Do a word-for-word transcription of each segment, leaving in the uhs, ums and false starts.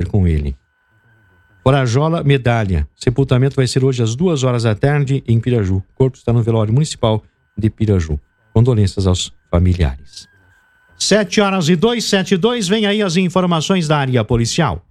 com ele. Corajola, medalha. Sepultamento vai ser hoje às duas horas da tarde em Piraju. O corpo está no velório municipal de Piraju. Condolências aos familiares. Sete horas e dois, sete e dois, vem aí as informações da área policial.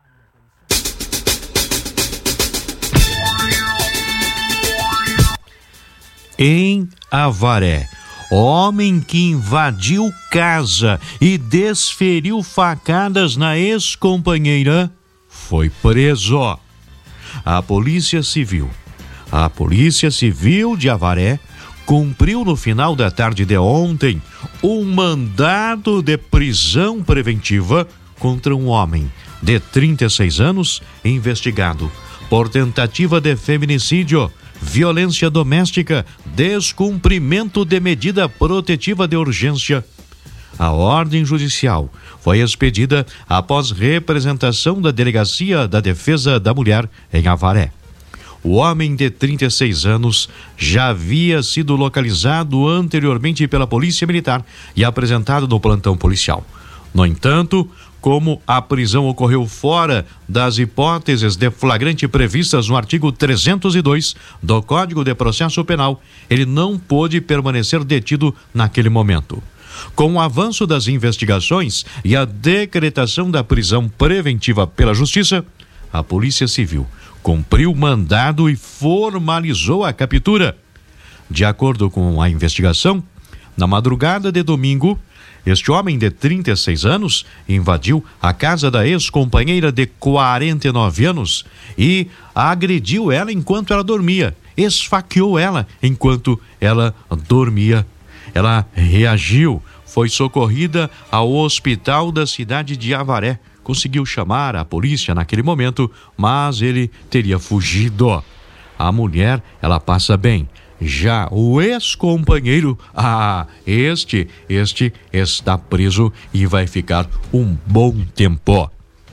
Em Avaré, homem que invadiu casa e desferiu facadas na ex-companheira foi preso. A Polícia Civil, a Polícia Civil de Avaré cumpriu no final da tarde de ontem um mandado de prisão preventiva contra um homem de trinta e seis anos investigado por tentativa de feminicídio, violência doméstica, descumprimento de medida protetiva de urgência. A ordem judicial foi expedida após representação da Delegacia da Defesa da Mulher em Avaré. O homem de trinta e seis anos já havia sido localizado anteriormente pela Polícia Militar e apresentado no plantão policial. No entanto, como a prisão ocorreu fora das hipóteses de flagrante previstas no artigo trezentos e dois do Código de Processo Penal, ele não pôde permanecer detido naquele momento. Com o avanço das investigações e a decretação da prisão preventiva pela Justiça, a Polícia Civil cumpriu o mandado e formalizou a captura. De acordo com a investigação, na madrugada de domingo, este homem de trinta e seis anos invadiu a casa da ex-companheira de quarenta e nove anos e agrediu ela enquanto ela dormia, esfaqueou ela enquanto ela dormia. Ela reagiu, foi socorrida ao hospital da cidade de Avaré. Conseguiu chamar a polícia naquele momento, mas ele teria fugido. A mulher, ela passa bem. Já o ex-companheiro, ah, este, este está preso e vai ficar um bom tempo.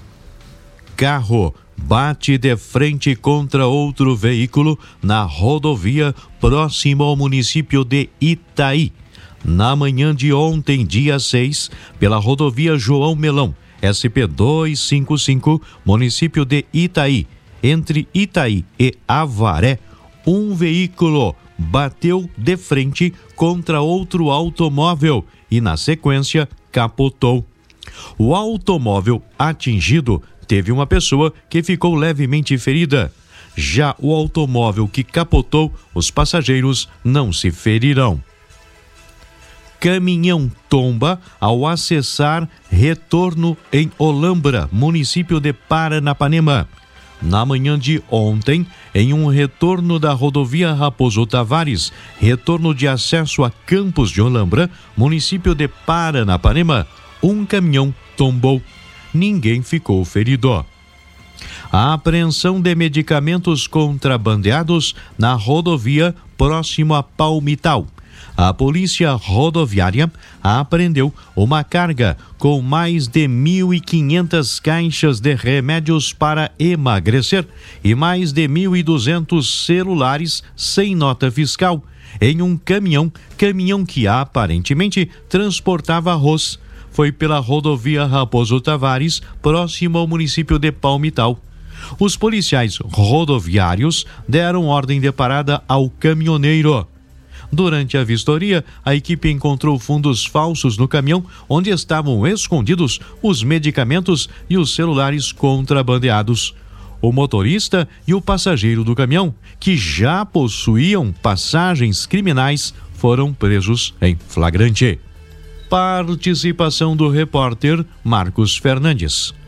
Carro bate de frente contra outro veículo na rodovia próximo ao município de Itaí. Na manhã de ontem, dia seis, pela rodovia João Melão, S P duzentos e cinquenta e cinco, município de Itaí, entre Itaí e Avaré, um veículo bateu de frente contra outro automóvel e, na sequência, capotou. O automóvel atingido teve uma pessoa que ficou levemente ferida. Já o automóvel que capotou, os passageiros não se feriram. Caminhão tomba ao acessar retorno em Olambra, município de Paranapanema. Na manhã de ontem, em um retorno da rodovia Raposo Tavares, retorno de acesso a Campos de Olambra, município de Paranapanema, um caminhão tombou. Ninguém ficou ferido. A apreensão de medicamentos contrabandeados na rodovia próximo a Palmital. A Polícia Rodoviária apreendeu uma carga com mais de mil e quinhentas caixas de remédios para emagrecer e mais de mil e duzentos celulares sem nota fiscal em um caminhão, caminhão que aparentemente transportava arroz. Foi pela rodovia Raposo Tavares, próximo ao município de Palmital. Os policiais rodoviários deram ordem de parada ao caminhoneiro. Durante a vistoria, a equipe encontrou fundos falsos no caminhão, onde estavam escondidos os medicamentos e os celulares contrabandeados. O motorista e o passageiro do caminhão, que já possuíam passagens criminais, foram presos em flagrante. Participação do repórter Marcos Fernandes.